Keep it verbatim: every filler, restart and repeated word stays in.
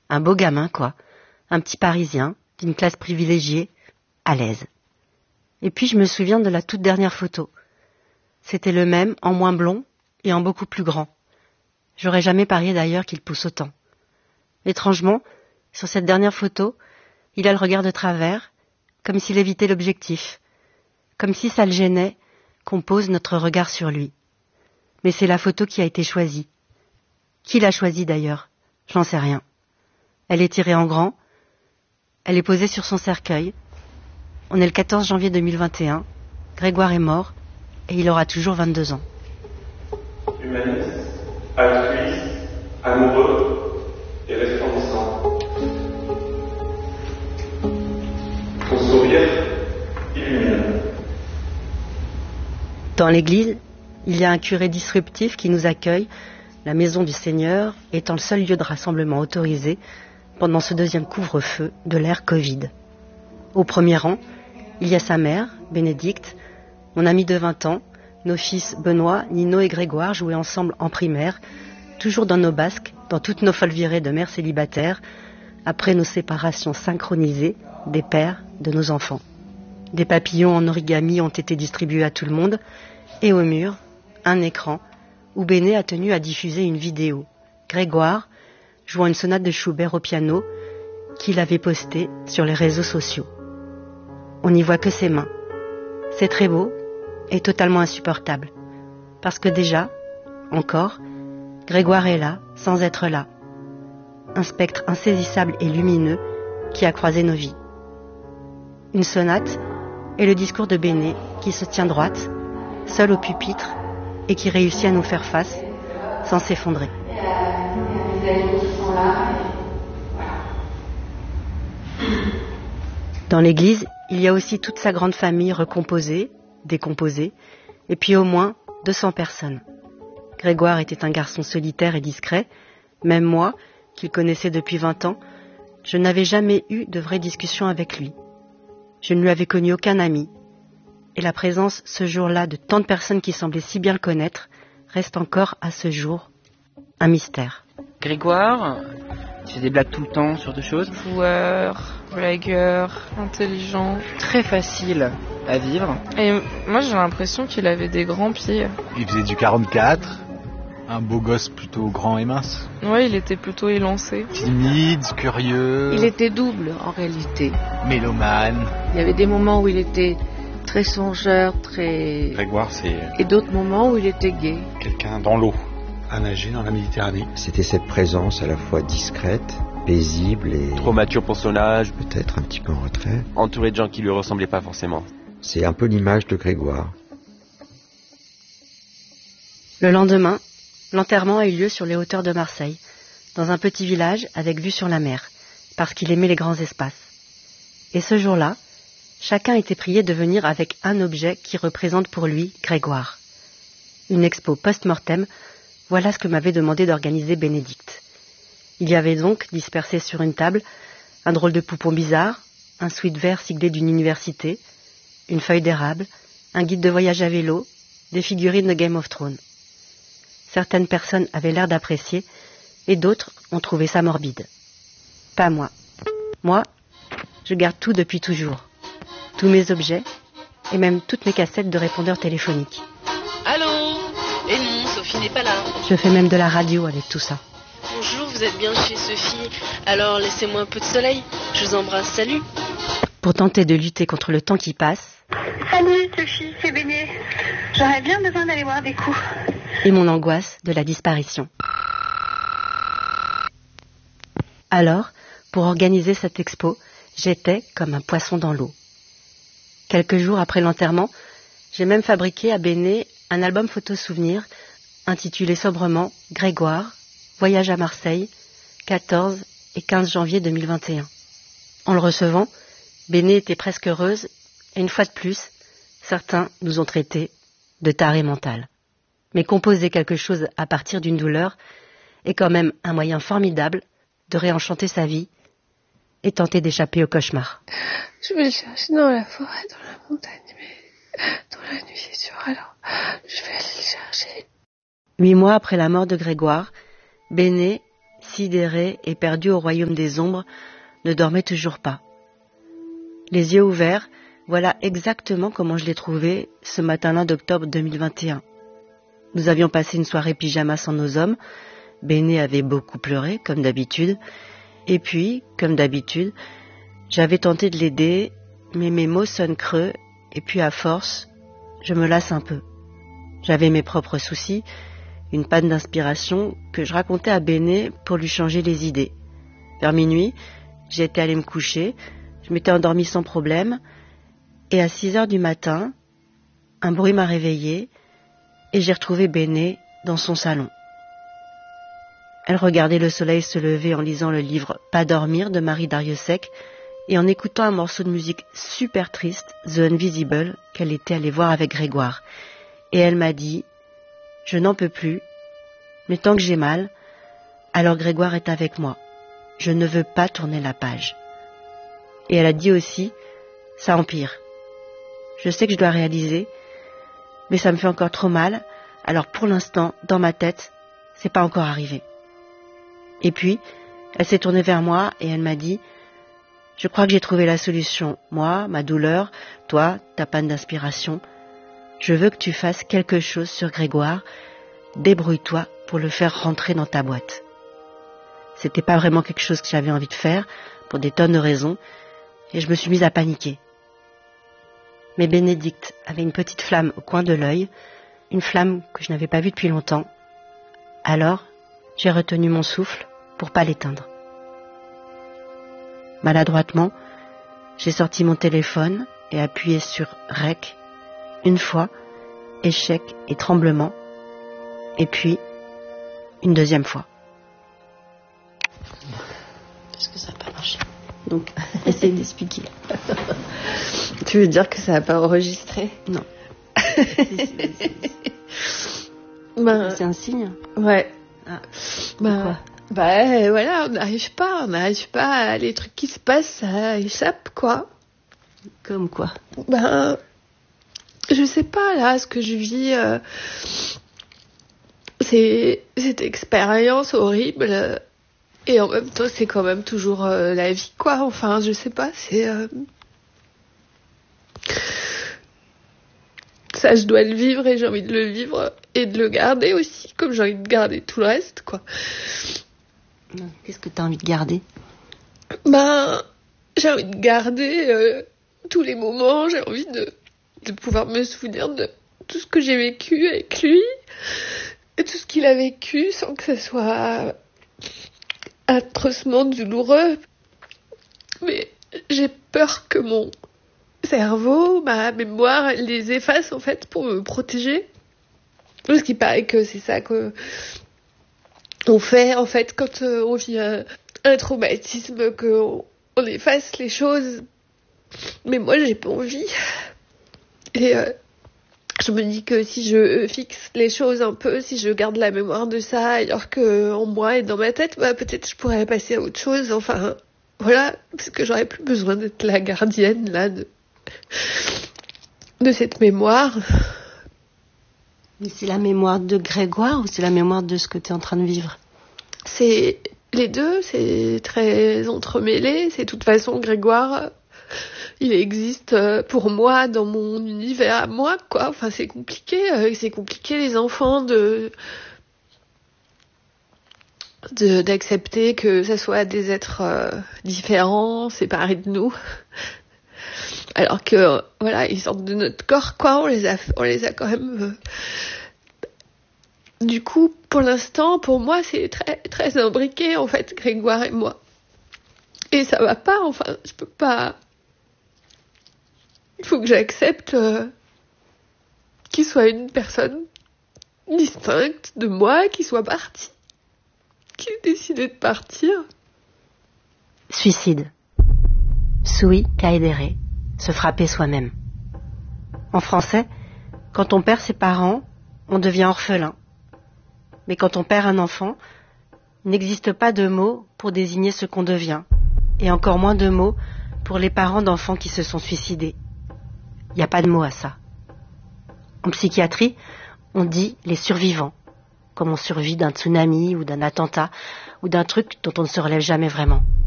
Un beau gamin, quoi. Un petit Parisien, d'une classe privilégiée, à l'aise. Et puis je me souviens de la toute dernière photo. C'était le même, en moins blond et en beaucoup plus grand. J'aurais jamais parié d'ailleurs qu'il pousse autant. Étrangement, sur cette dernière photo, il a le regard de travers, comme s'il évitait l'objectif, comme si ça le gênait qu'on pose notre regard sur lui. Mais c'est la photo qui a été choisie. Qui l'a choisie d'ailleurs? J'en sais rien. Elle est tirée en grand, elle est posée sur son cercueil. On est le quatorze janvier deux mille vingt et un, Grégoire est mort, et il aura toujours vingt-deux ans. Humaniste, altruiste, amoureux et resplendissant. Son sourire illumine. Dans l'église, il y a un curé disruptif qui nous accueille, la maison du Seigneur étant le seul lieu de rassemblement autorisé pendant ce deuxième couvre-feu de l'ère Covid. Au premier rang, il y a sa mère, Bénédicte, mon amie de vingt ans, nos fils Benoît, Nino et Grégoire jouaient ensemble en primaire, toujours dans nos basques, dans toutes nos folles virées de mères célibataires, après nos séparations synchronisées des pères de nos enfants. Des papillons en origami ont été distribués à tout le monde, et au mur, un écran, où Béné a tenu à diffuser une vidéo. Grégoire, jouant une sonate de Schubert au piano, qu'il avait postée sur les réseaux sociaux. On n'y voit que ses mains. C'est très beau et totalement insupportable. Parce que déjà, encore, Grégoire est là, sans être là. Un spectre insaisissable et lumineux qui a croisé nos vies. Une sonate et le discours de Béné qui se tient droite, seul au pupitre, et qui réussit à nous faire face sans s'effondrer. Dans l'église, il y a aussi toute sa grande famille recomposée, décomposée, et puis au moins deux cents personnes. Grégoire était un garçon solitaire et discret. Même moi, qu'il connaissait depuis vingt ans, je n'avais jamais eu de vraie discussion avec lui. Je ne lui avais connu aucun ami. Et la présence ce jour-là de tant de personnes qui semblaient si bien le connaître reste encore à ce jour un mystère. Grégoire, il fait des blagues tout le temps sur deux choses. Joueur, blagueur, intelligent. Très facile à vivre. Et moi j'ai l'impression qu'il avait des grands pieds. Il faisait du quarante-quatre, un beau gosse plutôt grand et mince. Ouais, il était plutôt élancé. Timide, curieux. Il était double en réalité. Mélomane. Il y avait des moments où il était très songeur, très... Grégoire, c'est... Et d'autres moments où il était gai. Quelqu'un dans l'eau, à nager dans la Méditerranée. C'était cette présence à la fois discrète, paisible et... Trop mature pour son âge. Peut-être un petit peu en retrait. Entouré de gens qui lui ressemblaient pas forcément. C'est un peu l'image de Grégoire. Le lendemain, l'enterrement a eu lieu sur les hauteurs de Marseille, dans un petit village avec vue sur la mer, parce qu'il aimait les grands espaces. Et ce jour-là, chacun était prié de venir avec un objet qui représente pour lui Grégoire. Une expo post-mortem, voilà ce que m'avait demandé d'organiser Bénédicte. Il y avait donc, dispersé sur une table, un drôle de poupon bizarre, un sweat vert siglé d'une université, une feuille d'érable, un guide de voyage à vélo, des figurines de Game of Thrones. Certaines personnes avaient l'air d'apprécier, et d'autres ont trouvé ça morbide. Pas moi. Moi, je garde tout depuis toujours. Tous mes objets, et même toutes mes cassettes de répondeurs téléphoniques. Allô? Et non, Sophie n'est pas là. Je fais même de la radio avec tout ça. Bonjour, vous êtes bien chez Sophie. Alors laissez-moi un peu de soleil. Je vous embrasse, salut. Pour tenter de lutter contre le temps qui passe. Salut Sophie, c'est Béné. J'aurais bien besoin d'aller voir des coups. Et mon angoisse de la disparition. Alors, pour organiser cette expo, j'étais comme un poisson dans l'eau. Quelques jours après l'enterrement, j'ai même fabriqué à Béné un album photo-souvenir intitulé sobrement « Grégoire, voyage à Marseille, quatorze et quinze janvier deux mille vingt et un ». En le recevant, Béné était presque heureuse et une fois de plus, certains nous ont traités de tarés mentales. Mais composer quelque chose à partir d'une douleur est quand même un moyen formidable de réenchanter sa vie et tenter d'échapper au cauchemar. Je vais le chercher dans la forêt, dans la montagne, mais dans la nuit c'est sûr, alors je vais aller le chercher. Huit mois après la mort de Grégoire, Béné, sidéré et perdu au royaume des ombres, ne dormait toujours pas. Les yeux ouverts, voilà exactement comment je l'ai trouvé ce matin-là d'octobre deux mille vingt et un. Nous avions passé une soirée pyjama sans nos hommes. Béné avait beaucoup pleuré, comme d'habitude. Et puis, comme d'habitude, j'avais tenté de l'aider, mais mes mots sonnent creux, et puis à force, je me lasse un peu. J'avais mes propres soucis, une panne d'inspiration que je racontais à Béné pour lui changer les idées. Vers minuit, j'étais allée me coucher, je m'étais endormie sans problème, et à six heures du matin, un bruit m'a réveillée, et j'ai retrouvé Béné dans son salon. Elle regardait le soleil se lever en lisant le livre Pas dormir de Marie Darrieussecq et en écoutant un morceau de musique super triste, The Invisible, qu'elle était allée voir avec Grégoire. Et elle m'a dit « Je n'en peux plus, mais tant que j'ai mal, alors Grégoire est avec moi. Je ne veux pas tourner la page. » Et elle a dit aussi « Ça empire. Je sais que je dois réaliser, mais ça me fait encore trop mal, alors pour l'instant, dans ma tête, c'est pas encore arrivé. » Et puis, elle s'est tournée vers moi et elle m'a dit « Je crois que j'ai trouvé la solution. Moi, ma douleur, toi, ta panne d'inspiration. Je veux que tu fasses quelque chose sur Grégoire. Débrouille-toi pour le faire rentrer dans ta boîte. » C'était pas vraiment quelque chose que j'avais envie de faire, pour des tonnes de raisons, et je me suis mise à paniquer. Mais Bénédicte avait une petite flamme au coin de l'œil, une flamme que je n'avais pas vue depuis longtemps. Alors, j'ai retenu mon souffle pour pas l'éteindre. Maladroitement, j'ai sorti mon téléphone et appuyé sur Rec. Une fois, échec et tremblement. Et puis, une deuxième fois. Parce que ça n'a pas marché. Donc, essaye d'expliquer. Tu veux dire que ça n'a pas enregistré? Non. Ben, c'est un signe? Ouais. Ah. Ben, bah voilà, on n'arrive pas, on n'arrive pas, les trucs qui se passent, ça échappe, quoi. Comme quoi? Ben, je sais pas, là, ce que je vis, euh, c'est cette expérience horrible, et en même temps, c'est quand même toujours euh, la vie, quoi. Enfin, je sais pas, c'est... Euh... Ça, je dois le vivre et j'ai envie de le vivre et de le garder aussi, comme j'ai envie de garder tout le reste, quoi. Qu'est-ce que tu as envie de garder? Ben, j'ai envie de garder euh, tous les moments, j'ai envie de, de pouvoir me souvenir de tout ce que j'ai vécu avec lui, et tout ce qu'il a vécu sans que ce soit atrocement douloureux. Mais j'ai peur que mon cerveau, ma mémoire, les efface en fait pour me protéger. Parce qu'il paraît que c'est ça que on fait en fait quand euh, on vit un, un traumatisme, qu'on on efface les choses. Mais moi j'ai pas envie. Et euh, je me dis que si je fixe les choses un peu, si je garde la mémoire de ça, alors que en moi et dans ma tête, bah peut-être je pourrais passer à autre chose. Enfin voilà, parce que j'aurais plus besoin d'être la gardienne là de de cette mémoire. Mais c'est la mémoire de Grégoire ou c'est la mémoire de ce que tu es en train de vivre? C'est les deux, c'est très entremêlé. C'est de toute façon Grégoire, il existe pour moi dans mon univers à moi, quoi. Enfin, c'est compliqué. C'est compliqué les enfants de, de d'accepter que ça soit des êtres euh, différents, séparés de nous. Alors que voilà, ils sortent de notre corps, quoi. On les a, on les a quand même. Euh... Du coup, pour l'instant, pour moi, c'est très, très imbriqué en fait, Grégoire et moi. Et ça va pas. Enfin, je peux pas. Il faut que j'accepte euh, qu'il soit une personne distincte de moi, qu'il soit parti, qu'il ait décidé de partir. Suicide. Sui caedere. Se frapper soi-même. En français, quand on perd ses parents, on devient orphelin. Mais quand on perd un enfant, il n'existe pas de mots pour désigner ce qu'on devient, et encore moins de mots pour les parents d'enfants qui se sont suicidés. Il n'y a pas de mots à ça. En psychiatrie, on dit les survivants, comme on survit d'un tsunami ou d'un attentat, ou d'un truc dont on ne se relève jamais vraiment.